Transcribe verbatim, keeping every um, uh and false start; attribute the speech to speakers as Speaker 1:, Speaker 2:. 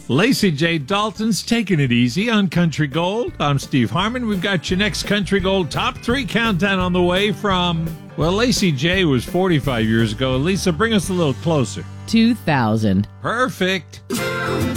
Speaker 1: Lacey J. Dalton's taking it easy on Country Gold. I'm Steve Harmon. We've got your next Country Gold Top three countdown on the way from, well, Lacey J. was forty-five years ago. Lisa, bring us a little closer.
Speaker 2: two thousand.
Speaker 1: Perfect.